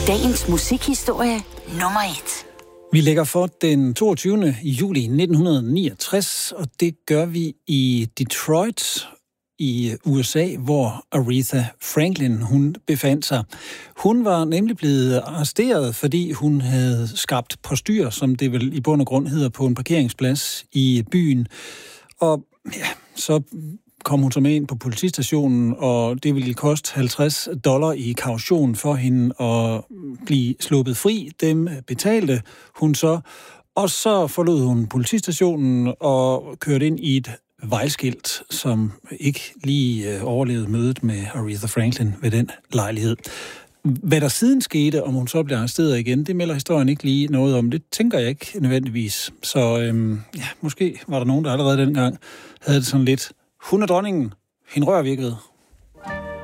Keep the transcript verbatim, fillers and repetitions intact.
Dagens musikhistorie nummer et. Vi lægger for den toogtyvende juli nitten niogtres, og det gør vi i Detroit i U S A, hvor Aretha Franklin hun befandt sig. Hun var nemlig blevet arresteret, fordi hun havde skabt postyr, som det vel i bund og grund hedder, på en parkeringsplads i byen. Og ja, så kom hun så med ind på politistationen, og det ville koste halvtreds dollar i kaution for hende at blive sluppet fri. Dem betalte hun så, og så forlod hun politistationen og kørte ind i et vejskilt, som ikke lige overlevede mødet med Aretha Franklin ved den lejlighed. Hvad der siden skete, om hun så blev arresteret igen, det melder historien ikke lige noget om. Det tænker jeg ikke nødvendigvis. Så øhm, ja, måske var der nogen, der allerede dengang havde det sådan lidt, hun er dronningen, hende rører vi ikke ved.